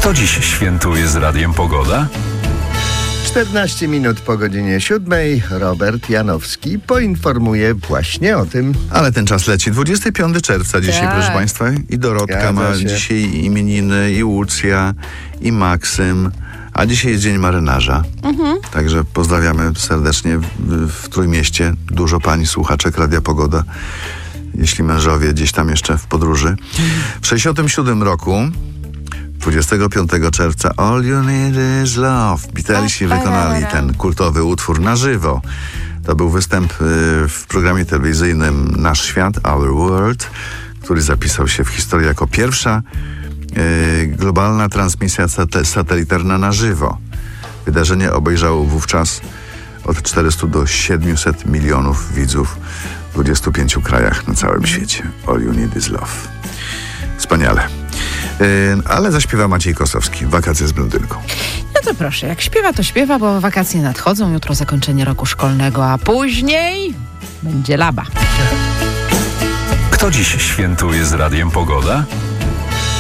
Kto dziś świętuje z Radiem Pogoda? 14 minut po godzinie 7. Robert Janowski poinformuje właśnie o tym. Ale ten czas leci. 25 czerwca dzisiaj, Tak. proszę Państwa. I Dorotka ma Zgadza się. dzisiaj imieniny, i Łucja, i Maksym. A dzisiaj jest Dzień Marynarza. Także pozdrawiamy serdecznie w Trójmieście. Dużo pani słuchaczek Radia Pogoda. Jeśli mężowie gdzieś tam jeszcze w podróży. W 67 roku 25 czerwca All You Need Is Love. Beatlesi wykonali ten kultowy utwór na żywo. To był występ w programie telewizyjnym Nasz Świat, Our World, który zapisał się w historii jako pierwsza globalna transmisja satelitarna na żywo. Wydarzenie obejrzało wówczas od 400 do 700 milionów widzów w 25 krajach na całym świecie. All You Need Is Love. Wspaniale. Ale zaśpiewa Maciej Kosowski. Wakacje z blondynką. No to proszę, jak śpiewa, to śpiewa, bo wakacje nadchodzą, jutro zakończenie roku szkolnego, a później będzie laba. Kto dziś świętuje z Radiem Pogoda?